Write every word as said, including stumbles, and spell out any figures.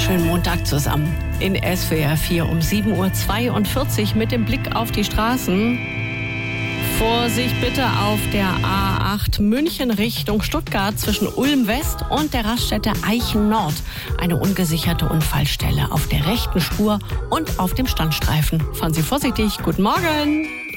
wunderschönen Montag zusammen. In S W R vier um sieben Uhr zweiundvierzig mit dem Blick auf die Straßen. Vorsicht bitte auf der A acht München Richtung Stuttgart zwischen Ulm West und der Raststätte Eichen Nord. Eine ungesicherte Unfallstelle auf der rechten Spur und auf dem Standstreifen. Fahren Sie vorsichtig. Guten Morgen.